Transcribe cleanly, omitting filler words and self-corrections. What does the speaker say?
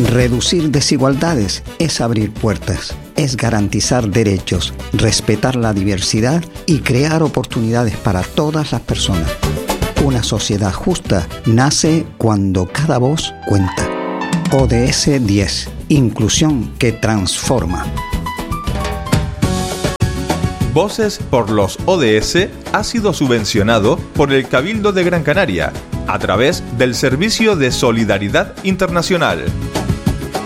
Reducir desigualdades es abrir puertas, es garantizar derechos, respetar la diversidad y crear oportunidades para todas las personas. Una sociedad justa nace cuando cada voz cuenta. ODS 10. Inclusión que transforma. Voces por los ODS ha sido subvencionado por el Cabildo de Gran Canaria a través del Servicio de Solidaridad Internacional.